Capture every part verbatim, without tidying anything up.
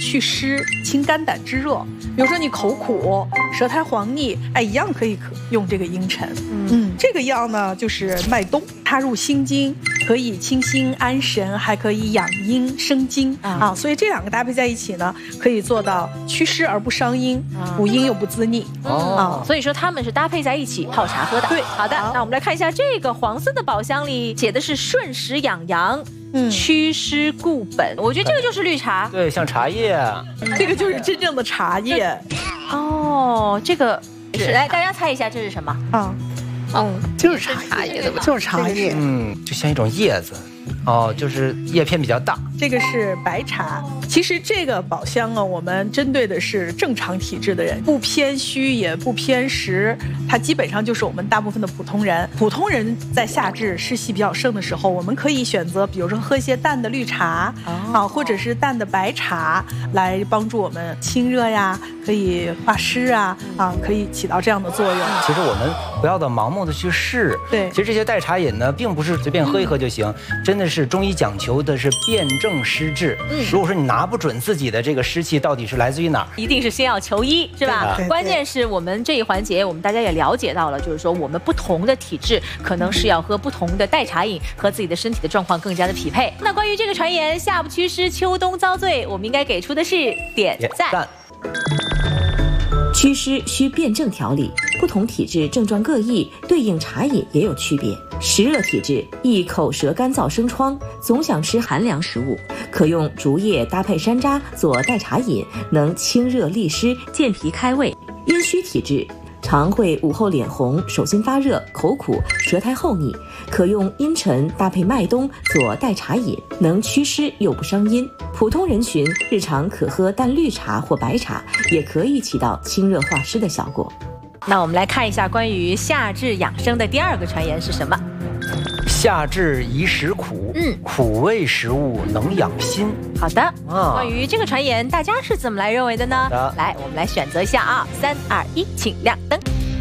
祛湿、清肝胆之热。比如说你口苦、舌苔黄腻，哎，一样可以用这个茵陈。嗯，这个药呢就是麦冬，它入心经，可以清心安神，还可以养阴生津啊, 啊。所以这两个搭配在一起呢，可以做到祛湿而不伤阴，补阴又不滋腻。 哦、啊，所以说他们是搭配在一起泡茶喝的。 对， 好的，那我们来看一下这个黄色的宝箱里写的是顺时养阳。嗯，祛湿固本，我觉得这个就是绿茶。 对，像茶叶啊， 这个就是真正的茶叶。 哦，这个是来，大家猜一下这是什么？ 啊， 嗯，就是茶叶的吧？就是茶叶。 嗯，就像一种叶子。哦，就是叶片比较大。 这个是白茶。其实这个宝箱啊，我们针对的是正常体质的人，不偏虚也不偏实，它基本上就是我们大部分的普通人。普通人在夏至湿气比较盛的时候，我们可以选择，比如说喝一些淡的绿茶、哦、啊，或者是淡的白茶，来帮助我们清热呀，可以化湿啊，啊，可以起到这样的作用。 其实我们不要的盲目的去试。 对， 其实这些代茶饮呢，并不是随便喝一喝就行，嗯、真的是中医讲求的是辨证施治。嗯，如果说你拿不准自己的这个湿气到底是来自于哪儿， 一定是先要求医，是吧？关键是我们这一环节，我们大家也了解到了，就是说我们不同的体质，可能是要喝不同的代茶饮，和自己的身体的状况更加的匹配。那关于这个传言，夏不祛湿，秋冬遭罪，我们应该给出的是点赞。 祛湿需辩证调理，不同体质症状各异，对应茶饮也有区别。湿热体质易口舌干燥生疮，总想吃寒凉食物，可用竹叶搭配山楂做代茶饮，能清热利湿、健脾开胃。阴虚体质常会午后脸红、手心发热、口苦、舌苔厚腻，可用茵陈搭配麦冬做代茶饮，能祛湿又不伤阴。普通人群日常可喝淡绿茶或白茶，也可以起到清热化湿的效果。 那我们来看一下关于夏至养生的第二个传言是什么？ 夏至宜食苦，嗯，苦味食物能养心。 好的，啊，关于这个传言，大家是怎么来认为的呢？来，我们来选择一下啊，三二一，请亮灯。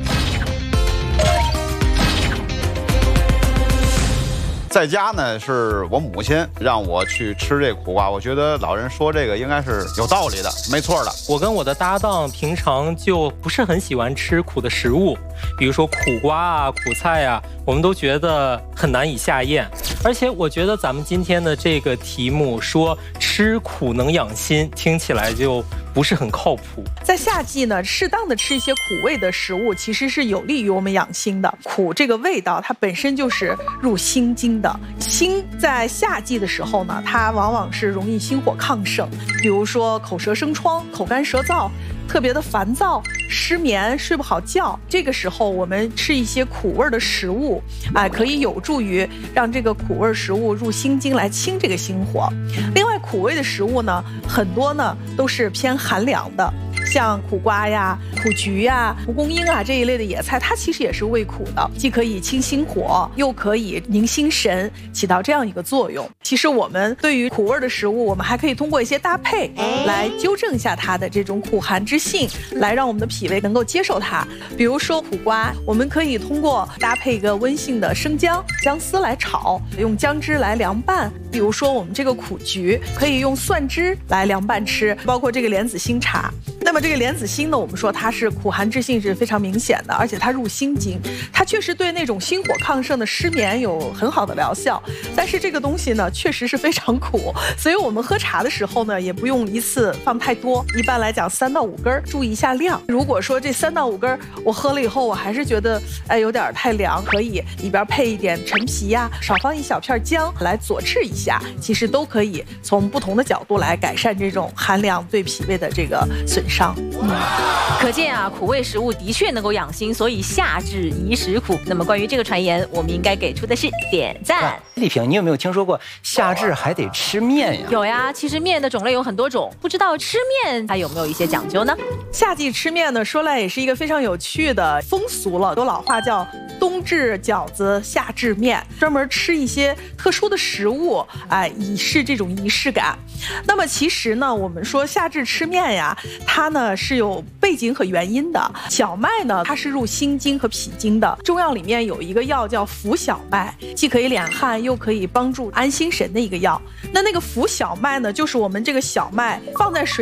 在家呢，是我母亲让我去吃这苦瓜，我觉得老人说这个应该是有道理的，没错的。 我跟我的搭档平常就不是很喜欢吃苦的食物，比如说苦瓜啊、苦菜啊，我们都觉得很难以下咽。而且我觉得咱们今天的这个题目说吃苦能养心，听起来就不是很靠谱。 在夏季呢，适当的吃一些苦味的食物，其实是有利于我们养心的。苦这个味道，它本身就是入心经的。心在夏季的时候呢，它往往是容易心火亢盛，比如说口舌生疮、口干舌燥，特别的烦躁、失眠、睡不好觉。这个时候我们吃一些苦味的食物，哎，可以有助于让这个苦味食物入心经，来清这个心火。另外，苦味的食物呢，很多呢都是偏寒凉的。像苦瓜呀、苦菊呀、蒲公英啊这一类的野菜，它其实也是味苦的，既可以清心火，又可以宁心神，起到这样一个作用。其实我们对于苦味的食物，我们还可以通过一些搭配来纠正一下它的这种苦寒之性，来让我们的脾胃能够接受它。比如说苦瓜，我们可以通过搭配一个温性的生姜、姜丝来炒，用姜汁来凉拌。比如说我们这个苦菊，可以用蒜汁来凉拌吃，包括这个莲子心茶。那么这个莲子心呢，我们说它是苦寒之性是非常明显的，而且它入心经，它确实对那种心火亢盛的失眠有很好的疗效。但是这个东西呢，确实是非常苦，所以我们喝茶的时候呢，也不用一次放太多，一般来讲三到五根，注意一下量。如果说这三到五根我喝了以后，我还是觉得哎有点太凉，可以里边配一点陈皮呀，少放一小片姜来佐制一下，其实都可以从不同的角度来改善这种寒凉对脾胃的这个损伤。嗯， 可见啊，苦味食物的确能够养心，所以夏至宜食苦。那么关于这个传言，我们应该给出的是点赞。 丽萍，你有没有听说过夏至还得吃面呀？ 有呀，其实面的种类有很多种，不知道吃面它有没有一些讲究呢？ 夏季吃面呢，说来也是一个非常有趣的风俗了。有老话叫冬至饺子，夏至面，专门吃一些特殊的食物，哎，以示这种仪式感。那么其实呢，我们说夏至吃面呀，它呢是有背景和原因的。小麦呢，它是入心经和脾经的。中药里面有一个药叫浮小麦，既可以敛汗，又可以帮助安心神的一个药。那那个浮小麦呢，就是我们这个小麦放在水